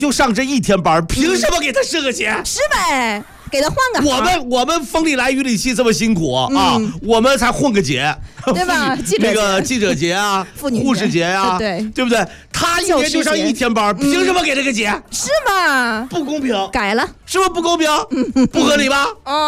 就上这一天班，凭什么给他设个节？ 是呗，给他换个行。 我们风里来雨里去这么辛苦啊，我们才混个节， 对吧？ 那个记者节啊，护士节啊，对不对？他一年就上一天班，凭什么给这个节？ 是吗？ 不公平， 改了， 是不是不公平？不合理吧？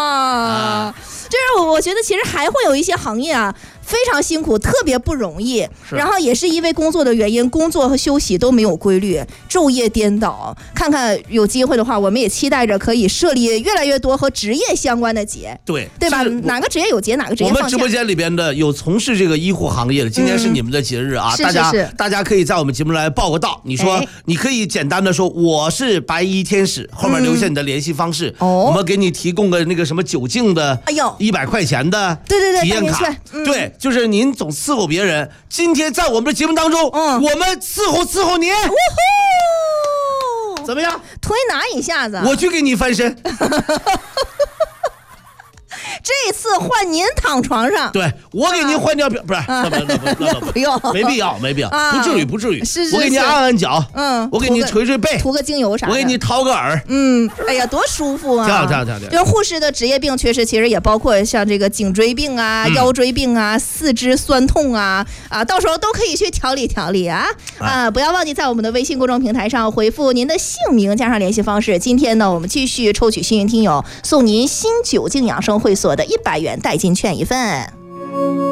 就是我觉得其实还会有一些行业啊，非常辛苦，特别不容易，然后也是因为工作的原因，工作和休息都没有规律，昼夜颠倒。看看有机会的话，我们也期待着可以设立越来越多和职业相关的节，对吧？哪个职业有节，哪个职业放假。 我们直播间里边的有从事这个医护行业的，今天是你们的节日啊，大家可以在我们节目来报个到。你说你可以简单的说我是白衣天使，后面留下你的联系方式，我们给你提供个那个什么酒精的100块钱的体验卡，对，就是您总伺候别人，今天在我们的节目当中，我们伺候您，怎么样？ 推拿一下子， 我去给你翻身。 这次换您躺床上， 对，我给您换尿不是， 不用， 没必要，不至于， 是我给您按脚，我给您捶背， 涂个精油啥的， 我给你掏个耳， 哎呀，多舒服啊！ 挺。 因为护士的职业病确实其实也包括像这个颈椎病啊、腰椎病啊、四肢酸痛啊，到时候都可以去调理调理啊！不要忘记在我们的微信公众平台上回复您的姓名加上联系方式。今天呢，我们继续抽取幸运听友，送您新酒精养生会所的100元代金券一份。